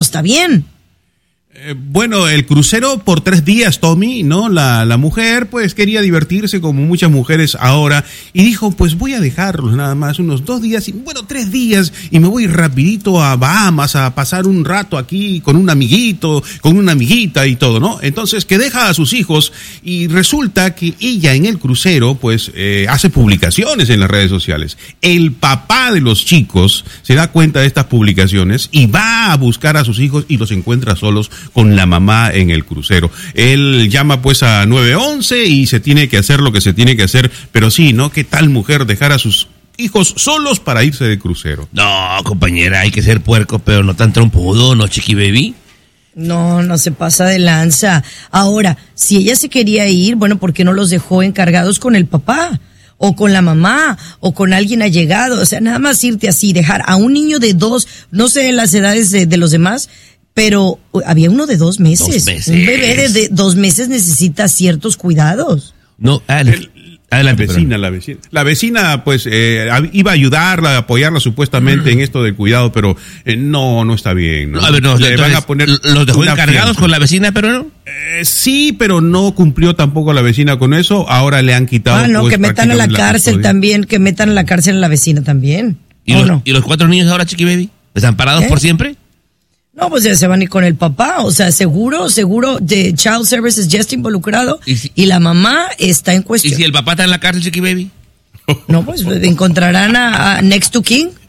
está bien. Bueno, el crucero por 3 días, Tommy, ¿no? La mujer, pues, quería divertirse como muchas mujeres ahora y dijo, pues voy a dejarlos nada más unos 2 días, y bueno, 3 días y me voy rapidito a Bahamas a pasar un rato aquí con un amiguito, con una amiguita y todo, ¿no? Entonces, que deja a sus hijos y resulta que ella en el crucero, pues, hace publicaciones en las redes sociales. El papá de los chicos se da cuenta de estas publicaciones y va a buscar a sus hijos y los encuentra solos con la mamá en el crucero. Él llama pues a 911 y se tiene que hacer lo que se tiene que hacer, pero sí, ¿no? ¿Qué tal mujer dejar a sus hijos solos para irse de crucero? No, compañera, hay que ser puerco, pero no tan trompudo, ¿no, Chiqui Baby? No se pasa de lanza. Ahora, si ella se quería ir, bueno, ¿por qué no los dejó encargados con el papá? O con la mamá, o con alguien allegado. O sea, nada más irte así, dejar a un niño de 2, no sé las edades de los demás, pero había uno de 2 meses. 2 meses. Un bebé de 2 meses necesita ciertos cuidados. No, adelante. La vecina, pues, iba a ayudarla, a apoyarla supuestamente en esto del cuidado, pero no está bien, ¿no? A ver, no, le van a poner ¿los dejó encargados con la vecina, pero no? Sí, pero no cumplió tampoco la vecina con eso. Ahora le han quitado. No, pues, que metan a la cárcel también, que metan a la cárcel a la vecina también. ¿Y los 4 niños ahora, Chiqui Baby? ¿Están parados por siempre? No, pues ya se van a ir con el papá, o sea, seguro de Child Services ya está involucrado y la mamá está en cuestión. ¿Y si el papá está en la cárcel, Chiqui Baby? No, pues encontrarán a Next to King.